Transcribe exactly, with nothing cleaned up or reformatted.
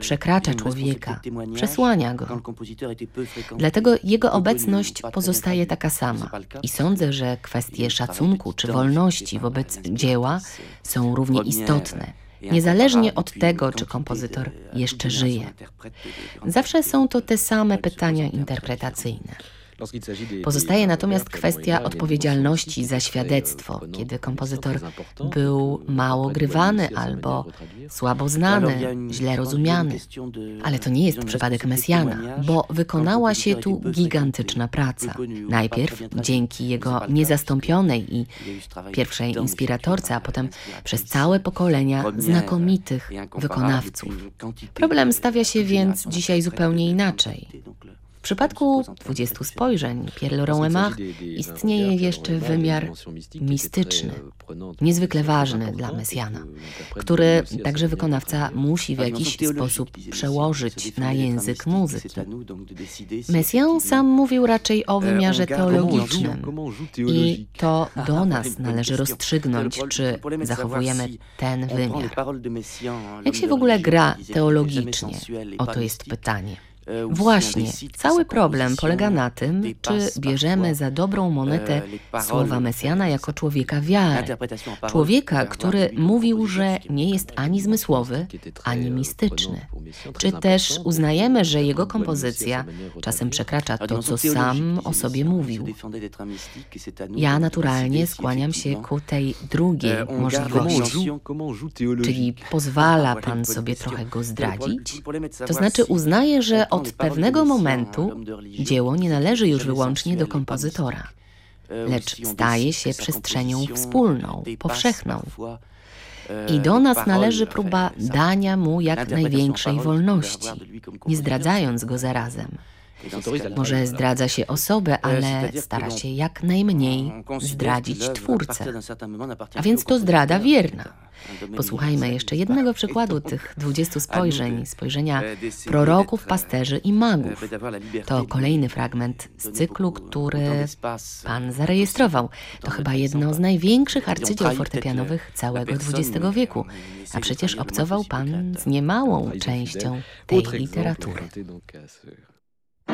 przekracza człowieka, przesłania go. Dlatego jego obecność pozostaje taka sama. I sądzę, że kwestie szacunku czy wolności wobec dzieła są równie istotne, niezależnie od tego, czy kompozytor jeszcze żyje. Zawsze są to te same pytania interpretacyjne. Pozostaje natomiast kwestia odpowiedzialności za świadectwo, kiedy kompozytor był mało grywany albo słabo znany, źle rozumiany. Ale to nie jest przypadek Messiaena, bo wykonała się tu gigantyczna praca. Najpierw dzięki jego niezastąpionej i pierwszej inspiratorce, a potem przez całe pokolenia znakomitych wykonawców. Problem stawia się więc dzisiaj zupełnie inaczej. W przypadku dwudziestu spojrzeń Pierre Laurent Aimard istnieje jeszcze wymiar mistyczny, niezwykle ważny dla Messiaena, który także wykonawca musi w jakiś sposób przełożyć na język muzyki. Messiaen sam mówił raczej o wymiarze teologicznym i to do nas należy rozstrzygnąć, czy zachowujemy ten wymiar. Jak się w ogóle gra teologicznie? Oto jest pytanie. Właśnie, cały problem polega na tym, czy bierzemy za dobrą monetę słowa Messiaena jako człowieka wiary. Człowieka, który mówił, że nie jest ani zmysłowy, ani mistyczny. Czy też uznajemy, że jego kompozycja czasem przekracza to, co sam o sobie mówił. Ja naturalnie skłaniam się ku tej drugiej możliwości. Czyli pozwala pan sobie trochę go zdradzić? To znaczy uznaje, że od pewnego momentu dzieło nie należy już wyłącznie do kompozytora, lecz staje się przestrzenią wspólną, powszechną. I do nas należy próba dania mu jak największej wolności, nie zdradzając go zarazem. Może zdradza się osobę, ale stara się jak najmniej zdradzić twórcę. A więc to zdrada wierna. Posłuchajmy jeszcze jednego przykładu tych dwudziestu spojrzeń, spojrzenia proroków, pasterzy i magów. To kolejny fragment z cyklu, który pan zarejestrował. To chyba jedno z największych arcydzieł fortepianowych całego dwudziestego wieku. A przecież obcował pan z niemałą częścią tej literatury.